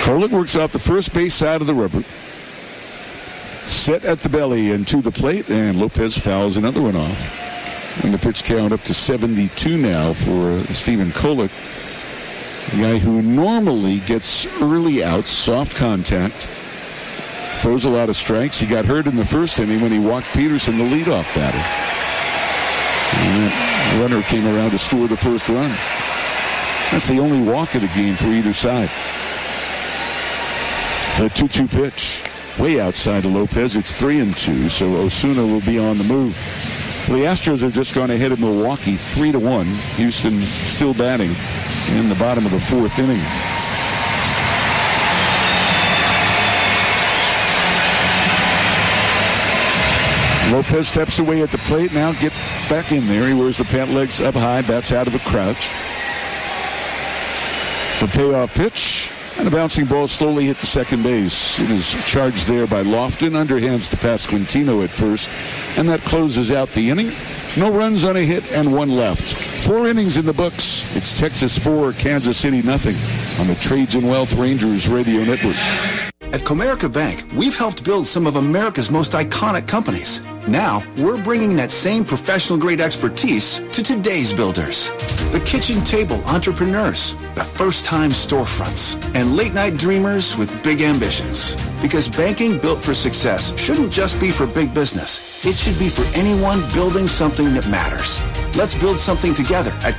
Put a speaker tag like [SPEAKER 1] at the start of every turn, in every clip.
[SPEAKER 1] Kolek works off the first base side of the rubber. Set at the belly and to the plate, and Lopez fouls another one off. And the pitch count up to 72 now for Stephen Kolek. A guy who normally gets early outs, soft contact, throws a lot of strikes. He got hurt in the first inning when he walked Peterson, the leadoff batter. And that runner came around to score the first run. That's the only walk of the game for either side. The 2-2 pitch, way outside of Lopez. It's 3-2, so Osuna will be on the move. The Astros have just gone ahead of Milwaukee 3-1. Houston still batting in the bottom of the fourth inning. Lopez steps away at the plate. Now get back in there. He wears the pant legs up high, bats out of a crouch. The payoff pitch. And a bouncing ball slowly hit the second base. It is charged there by Lofton. Underhands to Pasquantino at first. And that closes out the inning. No runs on a hit and one left. 4 innings in the books. It's Texas 4, Kansas City nothing on the Trades and Wealth Rangers Radio Network.
[SPEAKER 2] At Comerica Bank, we've helped build some of America's most iconic companies. Now, we're bringing that same professional-grade expertise to today's builders. The kitchen table entrepreneurs, the first-time storefronts, and late-night dreamers with big ambitions. Because banking built for success shouldn't just be for big business. It should be for anyone building something that matters. Let's build something together at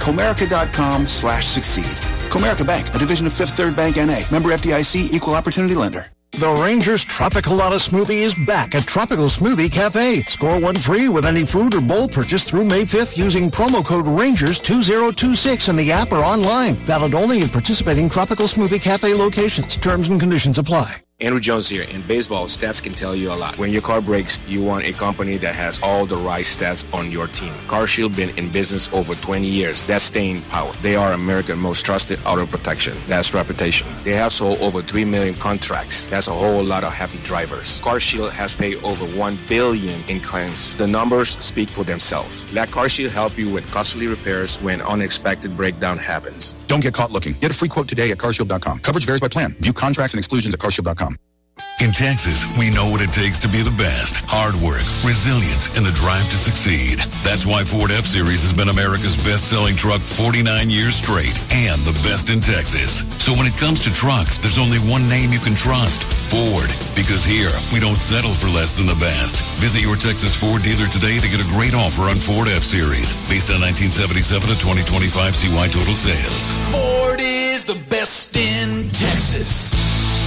[SPEAKER 2] Comerica.com/succeed. Comerica Bank, a division of Fifth Third Bank N.A. Member FDIC, Equal Opportunity Lender.
[SPEAKER 3] The Rangers Tropicalata Smoothie is back at Tropical Smoothie Cafe. Score one free with any food or bowl purchase through May 5th using promo code RANGERS2026 in the app or online. Valid only in participating Tropical Smoothie Cafe locations. Terms and conditions apply.
[SPEAKER 4] Andrew Jones here. In baseball, stats can tell you a lot. When your car breaks, you want a company that has all the right stats on your team. CarShield been in business over 20 years. That's staying power. They are America's most trusted auto protection. That's reputation. They have sold over 3 million contracts. That's a whole lot of happy drivers. CarShield has paid over $1 billion in claims. The numbers speak for themselves. Let CarShield help you with costly repairs when unexpected breakdown happens.
[SPEAKER 5] Don't get caught looking. Get a free quote today at CarShield.com. Coverage varies by plan. View contracts and exclusions at CarShield.com.
[SPEAKER 6] In Texas, we know what it takes to be the best. Hard work, resilience, and the drive to succeed. That's why Ford F-Series has been America's best-selling truck 49 years straight and the best in Texas. So when it comes to trucks, there's only one name you can trust, Ford. Because here, we don't settle for less than the best. Visit your Texas Ford dealer today to get a great offer on Ford F-Series. Based on 1977 to 2025 CY total sales.
[SPEAKER 2] Ford is the best in Texas.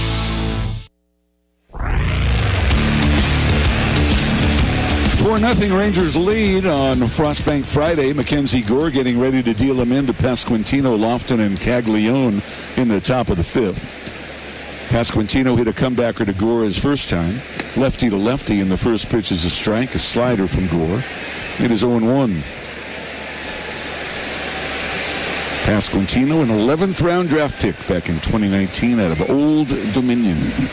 [SPEAKER 1] 4-0 Rangers lead on Frostbank Friday. Mackenzie Gore getting ready to deal him into Pasquantino, Lofton, and Caglione in the top of the fifth. Pasquantino hit a comebacker to Gore his first time. Lefty to lefty, and the first pitch is a strike, a slider from Gore. It is 0-1. Pasquantino, an 11th round draft pick back in 2019 out of Old Dominion.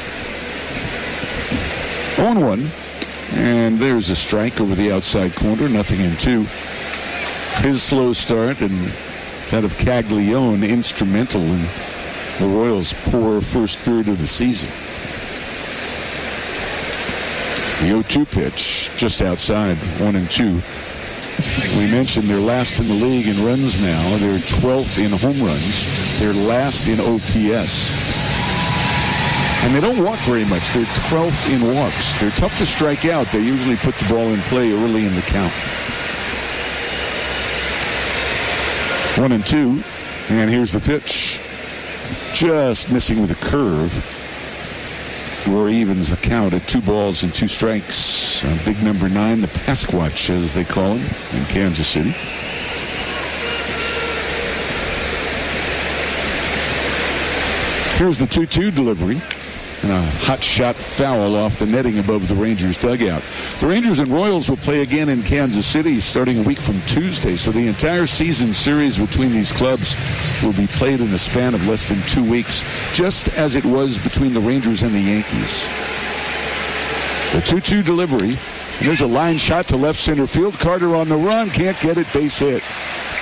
[SPEAKER 1] 0-1. And there's a strike over the outside corner, 0-2. His slow start and that of Caglione instrumental in the Royals' poor first third of the season. The 0-2 pitch just outside, 1-2. We mentioned they're last in the league in runs now. They're 12th in home runs. They're last in OPS. And they don't walk very much. They're 12th in walks. They're tough to strike out. They usually put the ball in play early in the count. 1-2. And here's the pitch. Just missing with a curve. Gore evens the count at 2 balls and 2 strikes. Big number 9, the Pasquatch, as they call him, in Kansas City. Here's the 2-2 delivery. And a hot shot foul off the netting above the Rangers dugout. The Rangers and Royals will play again in Kansas City starting a week from Tuesday. So the entire season series between these clubs will be played in a span of less than 2 weeks, just as it was between the Rangers and the Yankees. The 2-2 delivery. And there's a line shot to left center field. Carter on the run. Can't get it. Base hit.